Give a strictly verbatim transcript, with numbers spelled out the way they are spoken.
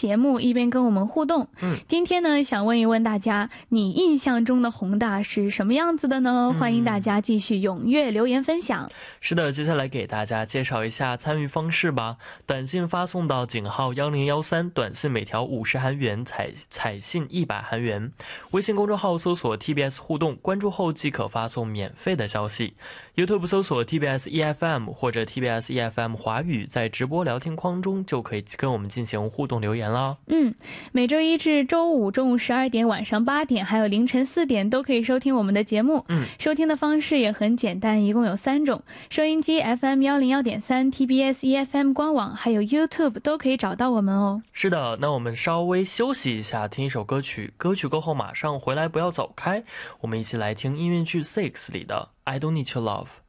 节目，一边跟我们互动。 嗯， 今天呢，想问一问大家，你印象中的宏大是什么样子的呢？ 嗯、 欢迎大家继续踊跃留言分享。 是的，接下来给大家介绍一下参与方式吧。短信发送到井号一零一三，短信每条五十韩元，彩彩信一百韩元。微信公众号搜索 T B S 互动，关注后即可发送免费的消息。YouTube 搜索 T B S E F M 或者 T B S E F M 华语，在直播聊天框中就可以跟我们进行互动留言了。 嗯，每周一至周五中午十二点、晚上八点还有凌晨四点都可以收听我们的节目。 嗯， 收听的方式也很简单，一共有三种：收音机 F M 一零一点三、T B S E F M 官网还有 YouTube 都可以找到我们哦。 是的，那我们稍微休息一下，听一首歌曲，歌曲过后马上回来，不要走开，我们一起来听音乐剧 Six 里的 I Don't Need Your Love。